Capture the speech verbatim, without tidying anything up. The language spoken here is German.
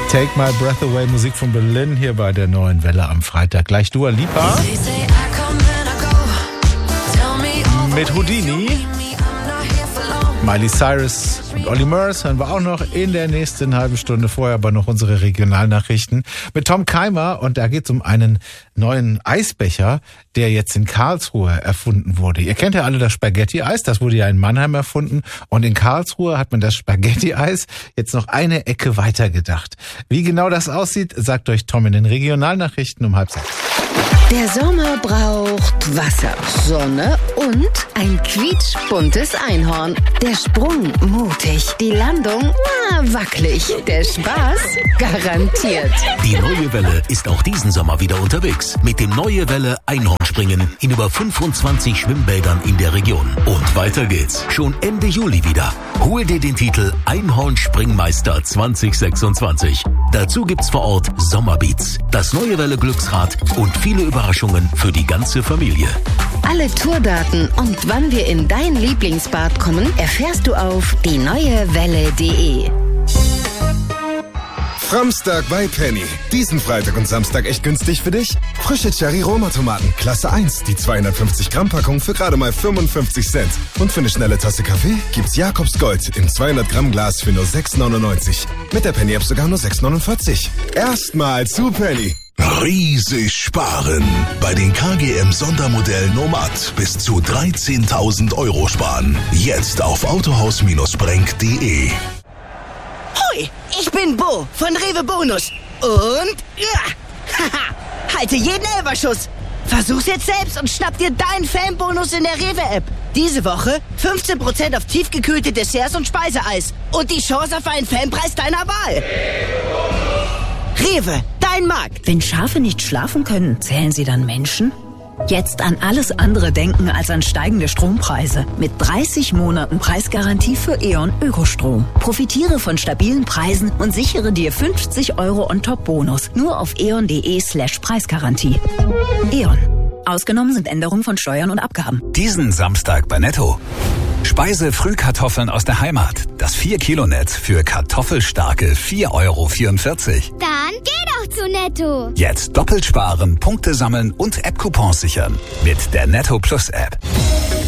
Take My Breath Away, Musik von Berlin hier bei der Neuen Welle am Freitag. Gleich Dua Lipa mit Houdini. Miley Cyrus und Olly Murs hören wir auch noch in der nächsten halben Stunde. Vorher aber noch unsere Regionalnachrichten mit Tom Keimer. Und da geht es um einen neuen Eisbecher, der jetzt in Karlsruhe erfunden wurde. Ihr kennt ja alle das Spaghetti-Eis, das wurde ja in Mannheim erfunden. Und in Karlsruhe hat man das Spaghetti-Eis jetzt noch eine Ecke weiter gedacht. Wie genau das aussieht, sagt euch Tom in den Regionalnachrichten um halb sechs. Der Sommer braucht Wasser, Sonne und ein quietschbuntes Einhorn. Der Sprung mutig, die Landung na, wackelig, der Spaß garantiert. Die Neue Welle ist auch diesen Sommer wieder unterwegs. Mit dem Neue Welle Einhornspringen in über fünfundzwanzig Schwimmbädern in der Region. Und weiter geht's schon Ende Juli wieder. Hol dir den Titel Einhornspringmeister zwanzig sechsundzwanzig. Dazu gibt's vor Ort Sommerbeats, das Neue Welle Glücksrad und viele Überraschungen für die ganze Familie. Alle Tourdaten und wann wir in dein Lieblingsbad kommen, erfährst du auf die neue welle punkt de. Framstag bei Penny. Diesen Freitag und Samstag echt günstig für dich? Frische Cherry-Roma-Tomaten, Klasse eins, die zweihundertfünfzig Gramm Packung für gerade mal fünfundfünfzig Cent. Und für eine schnelle Tasse Kaffee gibt's Jakobs Gold im zweihundert Gramm Glas für nur sechs neunundneunzig. Mit der Penny-App sogar nur sechs neunundvierzig. Erstmal zu Penny. Riesig sparen. Bei den K G M Sondermodellen Nomad bis zu dreizehntausend Euro sparen. Jetzt auf autohaus Bindestrich brenk punkt de. Hoi, ich bin Bo von Rewe Bonus. Und ja, haha, halte jeden Elferschuss. Versuch's jetzt selbst und schnapp dir deinen Fanbonus in der Rewe-App. Diese Woche fünfzehn Prozent auf tiefgekühlte Desserts und Speiseeis. Und die Chance auf einen Fanpreis deiner Wahl. Rewe, dein Markt. Wenn Schafe nicht schlafen können, zählen sie dann Menschen? Jetzt an alles andere denken als an steigende Strompreise. Mit dreißig Monaten Preisgarantie für E.ON Ökostrom. Profitiere von stabilen Preisen und sichere dir fünfzig Euro on top Bonus. Nur auf eon.de slash Preisgarantie. E.ON. Ausgenommen sind Änderungen von Steuern und Abgaben. Diesen Samstag bei Netto. Speise-Frühkartoffeln aus der Heimat. Das vier Kilo Netz für kartoffelstarke vier Euro vierundvierzig. Dann geh doch zu Netto. Jetzt doppelt sparen, Punkte sammeln und App-Coupons sichern. Mit der Netto Plus App.